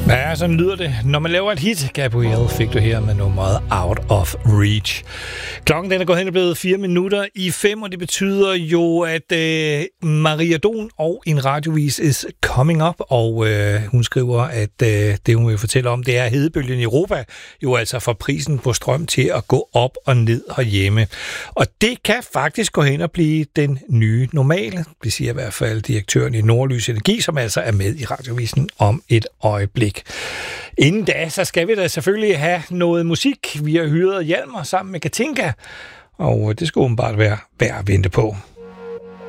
Ja, sådan lyder det. Når man laver et hit, Gabrielle fik du her med nummeret Out of Reach. Klokken den er gået hen og blevet 4:04, og det betyder jo, at Maria Don og en radiovis is coming up, og hun skriver, at det hun vil fortælle om, det er, at hedebølgen i Europa jo altså får prisen på strøm til at gå op og ned herhjemme. Og det kan faktisk gå hen og blive den nye normale. Det siger i hvert fald direktøren i Nordlys Energi, som altså er med i radiovisen om et øjeblik. Inden da, så skal vi da selvfølgelig have noget musik. Vi har hyret Hjalmar sammen med Katinka, og det skal åbenbart være værd at vente på.